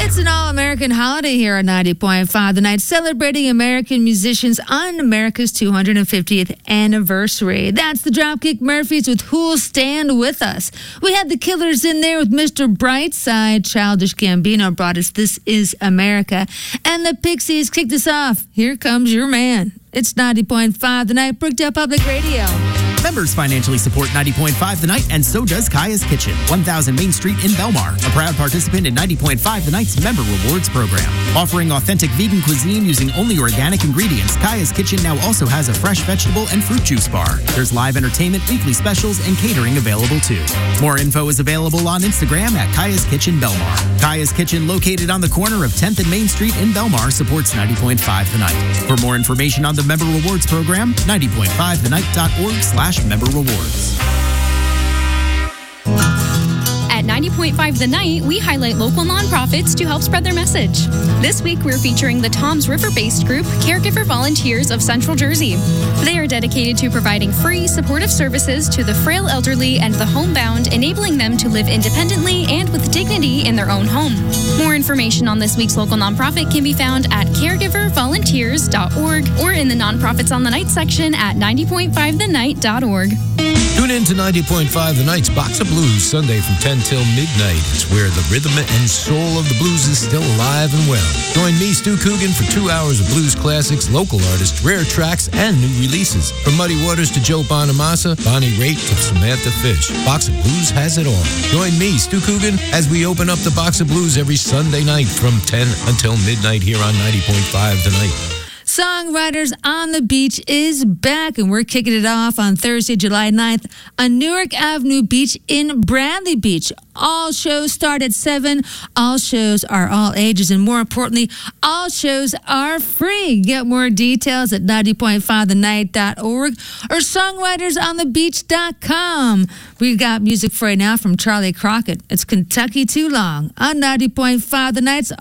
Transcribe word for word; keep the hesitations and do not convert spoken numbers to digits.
It's an all-American holiday here on ninety point five The Night, celebrating American musicians on America's two hundred fiftieth anniversary. That's the Dropkick Murphys with Who'll Stand With Us. We had the Killers in there with Mister Brightside. Childish Gambino brought us This Is America. And the Pixies kicked us off. Here Comes Your Man. It's ninety point five The Night, Brookdale Public Radio. Members financially support ninety point five The Night, and so does Kaya's Kitchen, one thousand Main Street in Belmar, a proud participant in ninety point five The Night's Member Rewards program. Offering authentic vegan cuisine using only organic ingredients, Kaya's Kitchen now also has a fresh vegetable and fruit juice bar. There's live entertainment, weekly specials, and catering available too. More info is available on Instagram at Kaya's Kitchen Belmar. Kaya's Kitchen, located on the corner of tenth and Main Street in Belmar, supports ninety point five The Night. For more information on the Member Rewards program, ninety point five the night dot org slash member rewards. At ninety point five The Night, we highlight local nonprofits to help spread their message. This week, we're featuring the Toms River-based group, Caregiver Volunteers of Central Jersey. They are dedicated to providing free, supportive services to the frail elderly and the homebound, enabling them to live independently and with dignity in their own home. More information on this week's local nonprofit can be found at caregiver volunteers dot org or in the Nonprofits on the Night section at ninety point five the night dot org. Tune in to ninety point five The Night's Box of Blues, Sunday from ten till midnight. It's where the rhythm and soul of the blues is still alive and well. Join me, Stu Coogan, for two hours of blues classics, local artists, rare tracks, and new releases. From Muddy Waters to Joe Bonamassa, Bonnie Raitt to Samantha Fish, Box of Blues has it all. Join me, Stu Coogan, as we open up the Box of Blues every Sunday night from ten until midnight here on ninety point five The Night. Songwriters on the Beach is back, and we're kicking it off on Thursday, July ninth on Newark Avenue Beach in Bradley Beach. All shows start at seven. All shows are all ages, and more importantly, all shows are free. Get more details at ninety point five the night dot org or songwriters on the beach dot com. We've got music for you now from Charlie Crockett. It's Kentucky Too Long on ninety point five The Night's